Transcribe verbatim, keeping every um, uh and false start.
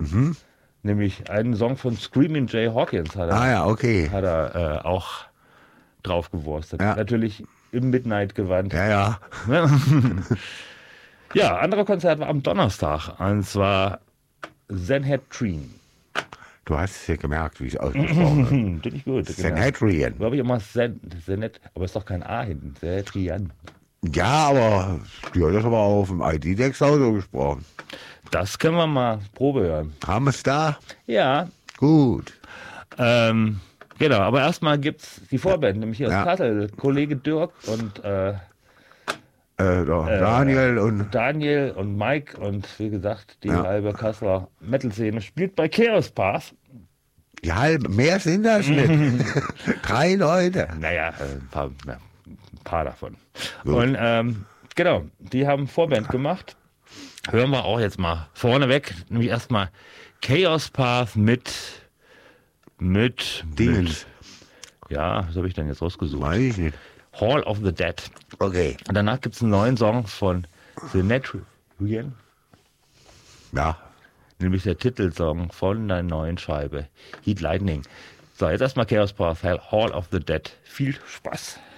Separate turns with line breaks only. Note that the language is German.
Mhm.
Nämlich einen Song von Screaming Jay Hawkins hat er,
Ah ja, okay.
hat er äh, auch draufgewurstet.
Ja.
Natürlich im Midnight-Gewand.
Ja, ja.
Ja, anderer Konzert war am Donnerstag. Und zwar Sanhedrin.
Du hast es ja gemerkt, wie ich es ausgesprochen habe.
Finde ich gut.
Sanhedrin.
Glaube ich immer Sen, Senet, aber ist doch kein A hinten. Sanhedrin.
Ja, aber die hat das aber auf dem I D-Text auch so gesprochen.
Das können wir mal Probe hören.
Haben wir es da?
Ja.
Gut.
Ähm, genau, aber erstmal gibt es die Vorband, nämlich hier aus
Ja.
Kassel. Kollege Dirk und äh,
Äh, da,
Äh,
Daniel und
Daniel und Mike und wie gesagt, die
Ja.
halbe Kasseler Metal-Szene spielt bei Chaos Path.
die halbe, mehr sind das nicht. Drei Leute.
Naja, äh, ein paar, na, ein paar davon.
Gut.
Und ähm, genau, die haben Vorband gemacht. Hören wir auch jetzt mal vorneweg, nämlich erstmal Chaos Path mit mit, mit
Dingens.
ja, was habe ich denn jetzt rausgesucht?
Weiß ich nicht.
Hall of the Dead.
Okay.
Und danach gibt es einen neuen Song von Sanhedrin,
Ja.
nämlich der Titelsong von der neuen Scheibe Heat Lightning. So, jetzt erstmal Chaos Path, Hall of the Dead. Viel Spaß.